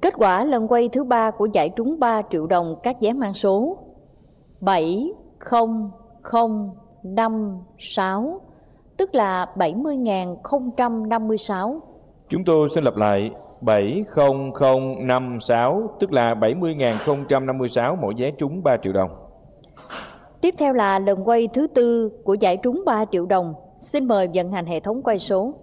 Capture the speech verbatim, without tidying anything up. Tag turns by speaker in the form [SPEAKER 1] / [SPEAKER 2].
[SPEAKER 1] Kết quả lần quay thứ ba của giải trúng ba triệu đồng các vé mang số bảy không không năm sáu, tức là bảy mươi nghìn không trăm năm mươi sáu.
[SPEAKER 2] Chúng tôi xin lặp lại, bảy không không năm sáu, tức là bảy mươi nghìn không trăm năm mươi sáu, mỗi vé trúng ba triệu đồng.
[SPEAKER 1] Tiếp theo là lần quay thứ tư của giải trúng ba triệu đồng. Xin mời vận hành hệ thống quay số.